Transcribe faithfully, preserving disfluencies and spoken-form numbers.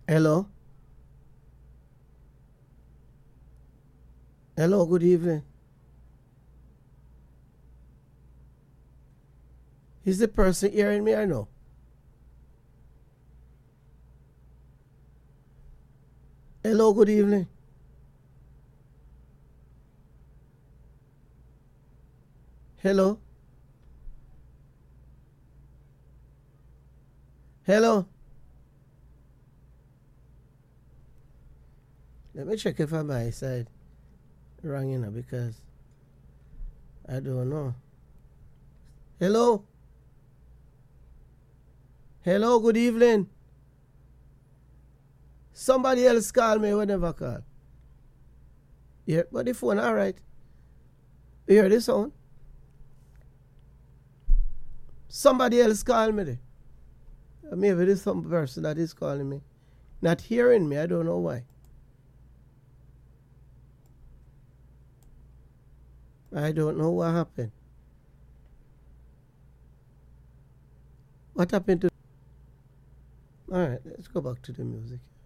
Hello? Hello, good evening. Is the person hearing me or no? Hello, good evening. Hello? Hello? Let me check if on my side wrong, you know, because I don't know. Hello? Hello, good evening. Somebody else call me whenever call. Yeah, but the phone, all right. You hear the sound? Somebody else call me there. Maybe there's some person that is calling me. Not hearing me, I don't know why. I don't know what happened. What happened to... Alright, let's go back to the music.